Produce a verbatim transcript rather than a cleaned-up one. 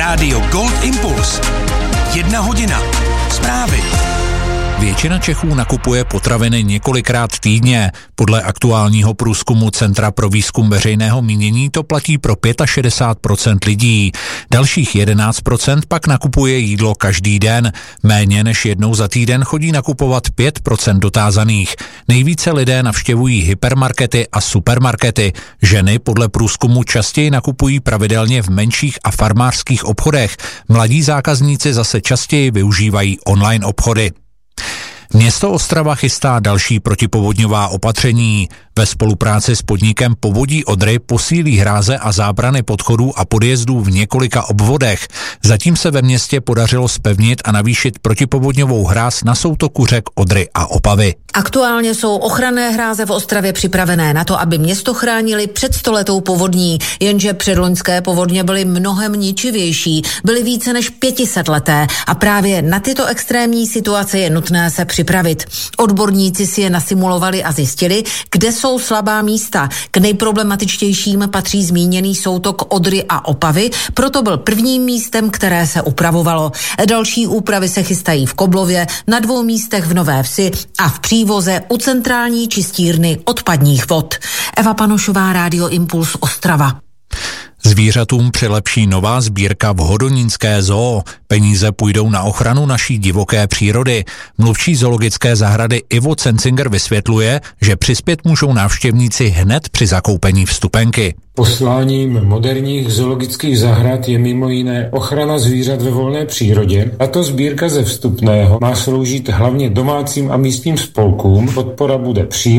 Rádio Gold Impuls. Jedna hodina. Zprávy. Většina Čechů nakupuje potraviny několikrát týdně. Podle aktuálního průzkumu Centra pro výzkum veřejného mínění to platí pro šedesát pět procent lidí. Dalších jedenáct procent pak nakupuje jídlo každý den. Méně než jednou za týden chodí nakupovat pět procent dotázaných. Nejvíce lidé navštěvují hypermarkety a supermarkety. Ženy podle průzkumu častěji nakupují pravidelně v menších a farmářských obchodech. Mladí zákazníci zase častěji využívají online obchody. Město Ostrava chystá další protipovodňová opatření. Ve spolupráci s podnikem Povodí Odry posílí hráze a zábrany podchodů a podjezdů v několika obvodech. Zatím se ve městě podařilo zpevnit a navýšit protipovodňovou hráz na soutoku řek Odry a Opavy. Aktuálně jsou ochranné hráze v Ostravě připravené na to, aby město chránili před stoletou povodní, jenže předloňské povodně byly mnohem ničivější, byly více než pětisetleté a právě na tyto extrémní situace je nutné se připravit. Odborníci si je nasimulovali a zjistili, kde jsou slabá místa. K nejproblematičtějším patří zmíněný soutok Odry a Opavy, proto byl prvním místem, které se upravovalo. Další úpravy se chystají v Koblově, na dvou místech v Nové Vsi a v Přívoze u centrální čistírny odpadních vod. Eva Panošová, Rádio Impuls, Ostrava. Zvířatům přilepší nová sbírka v Hodonínské zoo. Peníze půjdou na ochranu naší divoké přírody. Mluvčí zoologické zahrady Ivo Cencinger vysvětluje, že přispět můžou návštěvníci hned při zakoupení vstupenky. Posláním moderních zoologických zahrad je mimo jiné ochrana zvířat ve volné přírodě. Tato sbírka ze vstupného má sloužit hlavně domácím a místním spolkům. Podpora bude přímá